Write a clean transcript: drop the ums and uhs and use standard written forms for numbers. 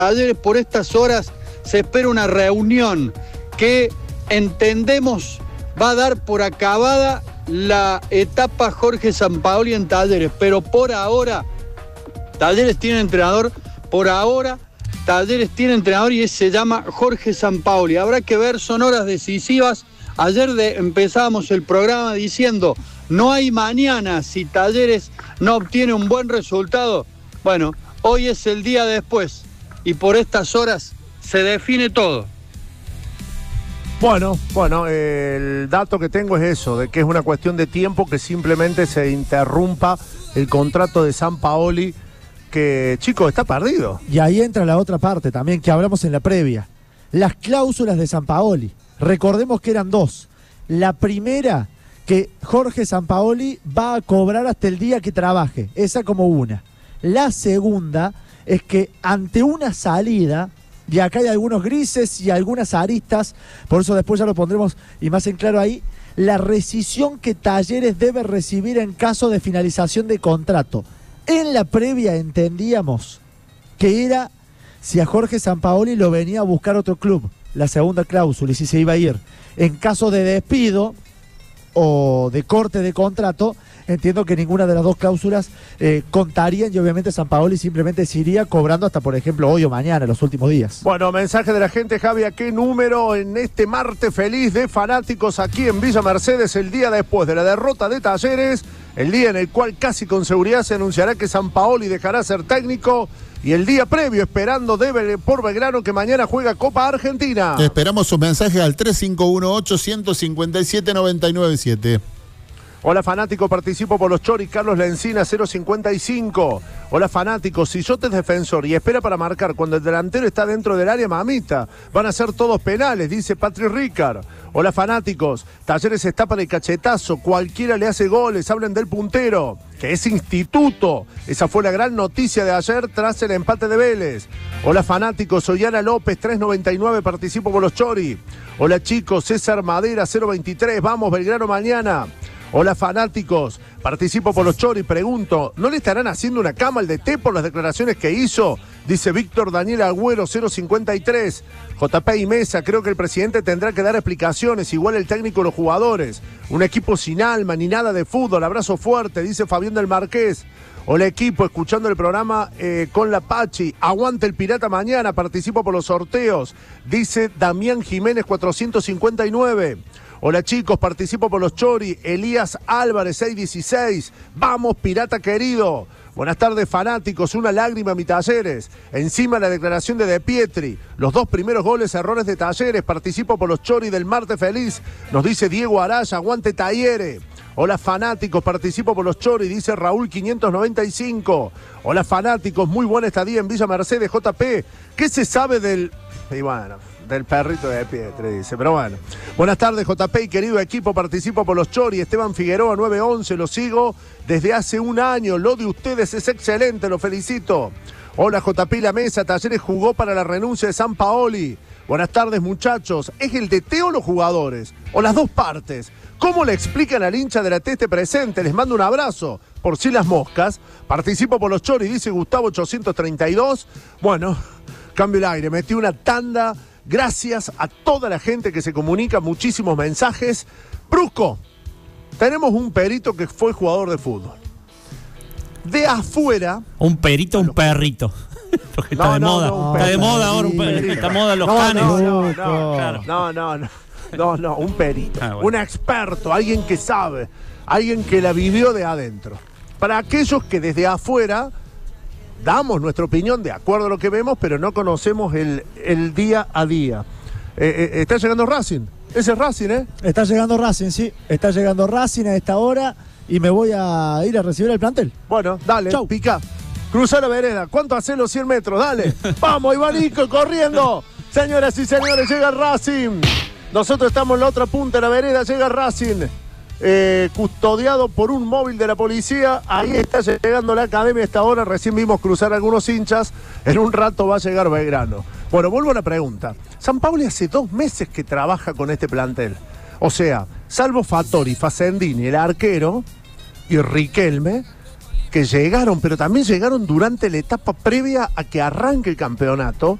Talleres. Por estas horas se espera una reunión que entendemos va a dar por acabada la etapa Jorge Sampaoli en Talleres, pero por ahora Talleres tiene entrenador, Talleres tiene entrenador y se llama Jorge Sampaoli. Habrá que ver, son horas decisivas. Ayer empezábamos el programa diciendo, no hay mañana si Talleres no obtiene un buen resultado. Bueno, hoy es el día después y por estas horas se define todo. Bueno, el dato que tengo es eso, de que es una cuestión de tiempo que simplemente se interrumpa el contrato de Sampaoli, que, chicos, está perdido. Y ahí entra la otra parte también que hablamos en la previa. Las cláusulas de Sampaoli. Recordemos que eran dos. La primera, que Jorge Sampaoli va a cobrar hasta el día que trabaje. Esa como una. La segunda es que ante una salida, y acá hay algunos grises y algunas aristas, por eso después ya lo pondremos y más en claro ahí, la rescisión que Talleres debe recibir en caso de finalización de contrato. En la previa entendíamos que era si a Jorge Sampaoli lo venía a buscar otro club, la segunda cláusula, y si se iba a ir. En caso de despido o de corte de contrato, entiendo que ninguna de las dos cláusulas contarían y obviamente Sampaoli simplemente se iría cobrando hasta, por ejemplo, hoy o mañana, los últimos días. Bueno, mensaje de la gente, Javi, ¿a qué número en este martes feliz de fanáticos aquí en Villa Mercedes, el día después de la derrota de Talleres, el día en el cual casi con seguridad se anunciará que Sampaoli dejará ser técnico, y el día previo esperando por Belgrano que mañana juega Copa Argentina? Esperamos sus mensajes al 3518-157-997. Hola fanático, participo por los Choris, Carlos Lencina 055. Hola fanático, si Soto es defensor y espera para marcar cuando el delantero está dentro del área, mamita, van a ser todos penales, dice Patrick Ricard. Hola fanáticos, Talleres está para el cachetazo, cualquiera le hace goles, hablen del puntero, que es Instituto. Esa fue la gran noticia de ayer tras el empate de Vélez. Hola fanáticos, soy Ana López 399, participo por los Choris. Hola chicos, César Madera 023, vamos Belgrano mañana. Hola fanáticos, participo por los Choris, pregunto, ¿no le estarán haciendo una cama al DT por las declaraciones que hizo? Dice Víctor Daniel Agüero 053. JP y Mesa, creo que el presidente tendrá que dar explicaciones, igual el técnico y los jugadores. Un equipo sin alma ni nada de fútbol, abrazo fuerte, dice Fabián del Marqués. Hola equipo, escuchando el programa con la Pachi, aguante el Pirata mañana, participo por los sorteos, dice Damián Jiménez 459. Hola chicos, participo por los Chori, Elías Álvarez 616, vamos Pirata querido. Buenas tardes fanáticos, una lágrima a mi Talleres, encima la declaración de Pietri, los dos primeros goles errores de Talleres, participo por los Chori del martes feliz, nos dice Diego Araya, aguante Talleres. Hola fanáticos, participo por los Chori, dice Raúl 595. Hola fanáticos, muy buena estadía en Villa Mercedes, JP, ¿qué se sabe del... Y bueno, del perrito de Pietri, dice, pero bueno. Buenas tardes, JP y querido equipo, participo por los Chori, Esteban Figueroa 911, lo sigo desde hace un año, lo de ustedes es excelente, lo felicito. Hola JP y la mesa, Talleres jugó para la renuncia de Sampaoli. Buenas tardes muchachos, ¿es el DT o los jugadores? ¿O las dos partes? ¿Cómo le explican al hincha de la T este presente? Les mando un abrazo, por si las moscas. Participo por los Chori, dice Gustavo 832. Bueno, cambio el aire, metí una tanda. Gracias a toda la gente que se comunica, muchísimos mensajes. Brusco, tenemos un perito que fue jugador de fútbol. De afuera... Un perito, un perrito. Porque está de moda. Está de moda ahora un perito. Está de moda los canes. No, un perito. Bueno. Un experto, alguien que sabe, alguien que la vivió de adentro. Para aquellos que desde afuera... damos nuestra opinión de acuerdo a lo que vemos, pero no conocemos el día a día. Está llegando Racing. Ese es Racing, ¿eh? Está llegando Racing, sí. Está llegando Racing a esta hora y me voy a ir a recibir el plantel. Bueno, dale, chau. Pica. Cruza la vereda. ¿Cuánto hacen los 100 metros? Dale. Vamos, Ivanico, corriendo. Señoras y señores, llega Racing. Nosotros estamos en la otra punta de la vereda. Llega Racing. Custodiado por un móvil de la policía. Ahí está llegando la academia a esta hora. Recién vimos cruzar algunos hinchas. En un rato va a llegar Belgrano. Bueno, vuelvo a la pregunta. Sampaoli hace 2 meses que trabaja con este plantel. O sea, salvo Fattori, Facendini, el arquero y Riquelme, que llegaron, pero también llegaron durante la etapa previa a que arranque el campeonato.